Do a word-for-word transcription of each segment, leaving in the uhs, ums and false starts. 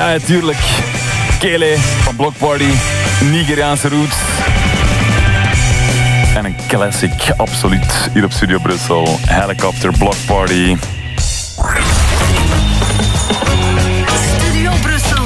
Ja, natuurlijk. Kele van Block Party, Nigeriaanse roots. En een classic, absoluut, hier op Studio Brussel. Helicopter, Block Party. Studio Brussel.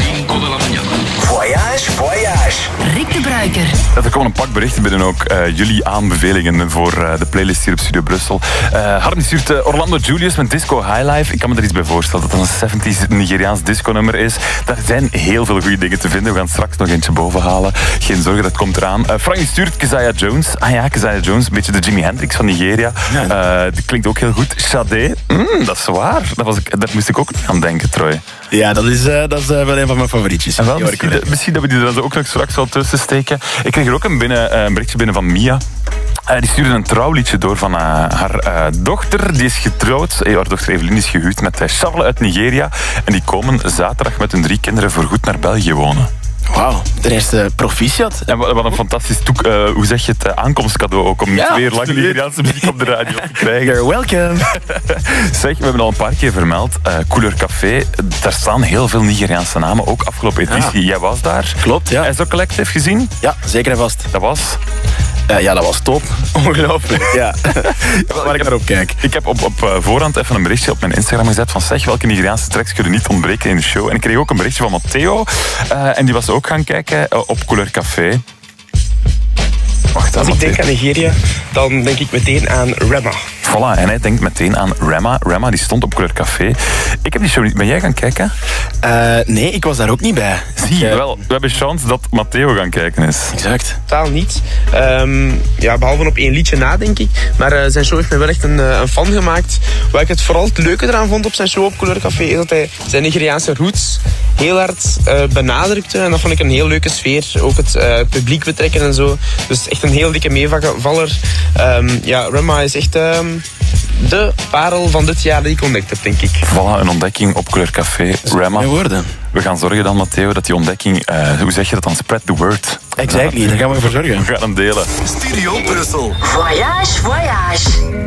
Voyage, voyage. Rick de Bruiker. Er komen een pak berichten binnen ook. Uh, jullie aanbevelingen voor uh, de playlist hier op Studio Brussel. Uh, Harm stuurt uh, Orlando Julius met Disco Highlife. Ik kan me er iets bij voorstellen dat dat een zeventies Nigeriaans disco-nummer is. Daar zijn heel veel goede dingen te vinden. We gaan straks nog eentje boven halen. Geen zorgen, dat komt eraan. Uh, Frank stuurt Keziah Jones. Ah ja, Keziah Jones. Een beetje de Jimi Hendrix van Nigeria. Ja. Uh, die klinkt ook heel goed. Sade. Mm, dat is waar. Dat was ik, daar moest ik ook aan denken, Troy. Ja, dat is, uh, dat is uh, wel een van mijn favorietjes. En wel, misschien, de, misschien dat we die er ook nog straks wel tussen steken. Ik kreeg er ook een, binnen, uh, een berichtje binnen van Mia. Uh, die stuurde een trouwliedje door van uh, haar uh, dochter. Die is getrouwd. Hey, haar dochter Evelien is gehuwd met uh, Charles uit Nigeria. En die komen zaterdag met hun drie kinderen voorgoed naar België wonen. Wauw, ten eerste proficiat. En wat een fantastisch toek, uh, hoe zeg je het, uh, aankomstcadeau ook om ja, weer lang Nigeriaanse muziek op de radio te krijgen. You're welcome. Zeg, we hebben al een paar keer vermeld, uh, Couleur Café, daar staan heel veel Nigeriaanse namen, ook afgelopen editie. Ja. Jij was daar. Klopt, ja. Is dat Collective gezien? Ja, zeker en vast. Dat was? Uh, ja, dat was top. Ongelooflijk. Ja. Waar ik naar op kijk. Ik heb op, op uh, voorhand even een berichtje op mijn Instagram gezet van zeg, welke Nigeriaanse tracks kunnen niet ontbreken in de show. En ik kreeg ook een berichtje van Matteo. Uh, en die was ook gaan kijken uh, op Couleur Café. Wacht, Als ik Matteo. denk aan Nigeria, dan denk ik meteen aan Rema. Voilà, en hij denkt meteen aan Rema. Rema, die stond op Couleur Café. Ik heb die show niet... Ben jij gaan kijken? Uh, nee, ik was daar ook niet bij. Zie je wel, we hebben chance dat Matteo gaan kijken is. Exact. Totaal niet. Um, ja, behalve op één liedje na, denk ik. Maar uh, zijn show heeft me wel echt een, een fan gemaakt. Wat ik het vooral het leuke eraan vond op zijn show op Couleur Café, is dat hij zijn Nigeriaanse roots heel hard uh, benadrukte. En dat vond ik een heel leuke sfeer. Ook het uh, publiek betrekken en zo. Dus echt een heel dikke meevaller. Um, ja, Rema is echt... Um, de parel van dit jaar die ik ontdekt heb, denk ik. Voilà, een ontdekking op Couleur Café. Rema. Woorden. We gaan zorgen dan, Matteo, dat die ontdekking... Uh, hoe zeg je dat dan? Spread the word. Exactly, daar gaan we voor zorgen. We gaan hem delen. Studio Brussel. Voyage, voyage.